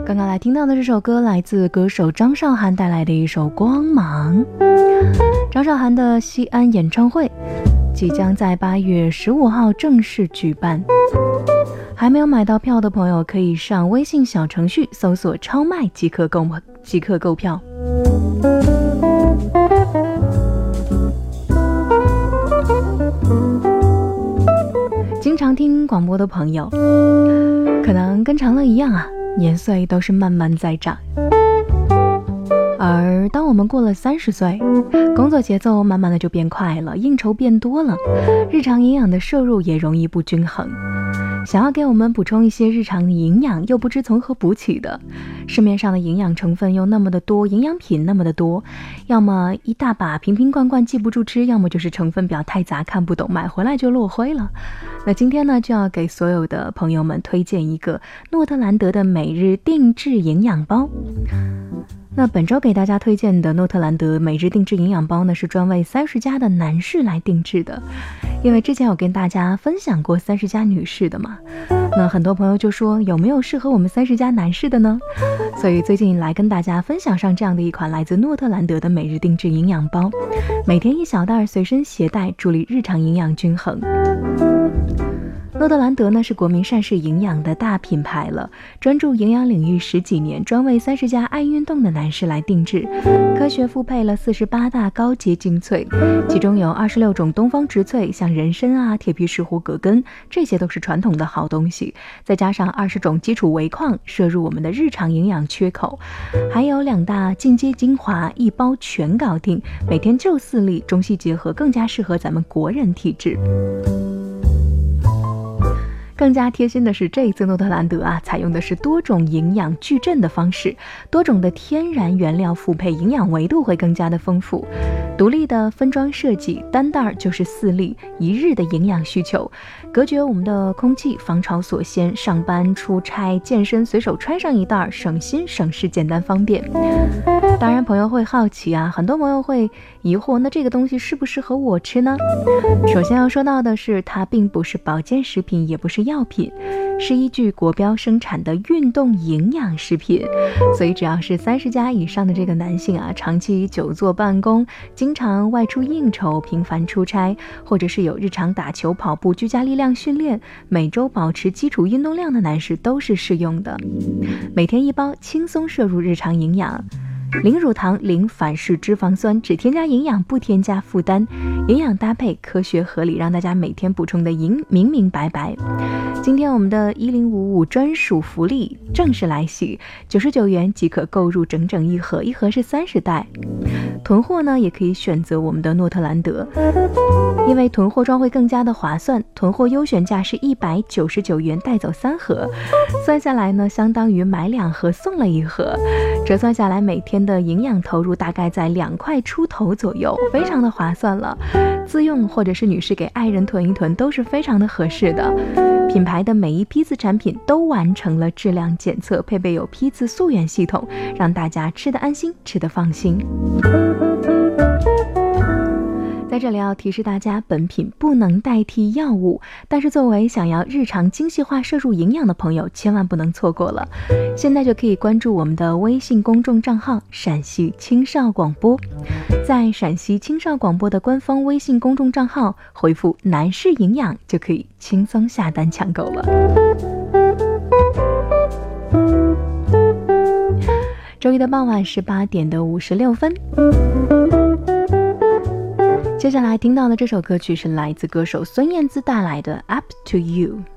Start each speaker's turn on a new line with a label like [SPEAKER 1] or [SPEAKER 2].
[SPEAKER 1] 刚刚来听到的这首歌来自歌手张韶涵带来的一首《光芒》。张韶涵的西安演唱会即将在8月15号正式举办，还没有买到票的朋友可以上微信小程序搜索超卖即可购票。经常听广播的朋友可能跟长乐一样啊，年岁都是慢慢在长，而当我们过了30岁，工作节奏慢慢的就变快了，应酬变多了，日常营养的摄入也容易不均衡。想要给我们补充一些日常的营养，又不知从何补起的，市面上的营养成分又那么的多，营养品那么的多，要么一大把瓶瓶罐罐记不住吃，要么就是成分表太杂看不懂，买回来就落灰了。那今天呢，就要给所有的朋友们推荐一个诺特兰德的每日定制营养包。那本周给大家推荐的诺特兰德每日定制营养包呢，是专为30+的男士来定制的。因为之前有跟大家分享过30+女士的嘛，那很多朋友就说有没有适合我们30+男士的呢？所以最近来跟大家分享上这样的一款来自诺特兰德的每日定制营养包，每天一小袋随身携带，助力日常营养均衡。诺特兰德呢是国民膳食营养的大品牌了，专注营养领域10几年，专为30+爱运动的男士来定制，科学复配了48大高阶精粹，其中有26种东方植萃，像人参啊、铁皮石斛、葛根，这些都是传统的好东西，再加上20种基础维矿，摄入我们的日常营养缺口，还有2大进阶精华，一包全搞定，每天就4粒，中西结合，更加适合咱们国人体质。更加贴心的是，这一次诺特兰德啊，采用的是多种营养矩阵的方式，多种的天然原料复配，营养维度会更加的丰富。独立的分装设计，单袋就是4粒，1日的营养需求，隔绝我们的空气，防潮锁鲜，上班、出差、健身随手揣上一袋，省心省事，简单方便。当然朋友会好奇啊，很多朋友会疑惑，那这个东西适不适合我吃呢？首先要说到的是，它并不是保健食品，也不是药品，是依据国标生产的运动营养食品，所以只要是30+以上的这个男性啊，长期久坐办公，经常外出应酬，频繁出差，或者是有日常打球、跑步、居家力量训练，每周保持基础运动量的男士都是适用的。每天1包，轻松摄入日常营养，零乳糖、零反式脂肪酸，只添加营养，不添加负担，营养搭配科学合理，让大家每天补充的明明白白。今天我们的1055专属福利正式来袭，99元即可购入整整一盒，一盒是30袋。囤货呢也可以选择我们的诺特兰德，因为囤货装会更加的划算，囤货优选价是199元带走3盒，算下来呢相当于买2盒送了1盒，折算下来每天的营养投入大概在2块出头左右，非常的划算了。自用或者是女士给爱人囤一囤都是非常的合适的。品牌的每一批次产品都完成了质量检测，配备有批次溯源系统，让大家吃得安心，吃得放心。在这里要提示大家，本品不能代替药物，但是作为想要日常精细化摄入营养的朋友，千万不能错过了。现在就可以关注我们的微信公众账号陕西青少广播，在陕西青少广播的官方微信公众账号回复男士营养，就可以轻松下单抢购了。周一的傍晚18点56分，接下来听到的这首歌曲是来自歌手孙燕姿带来的 Up to You。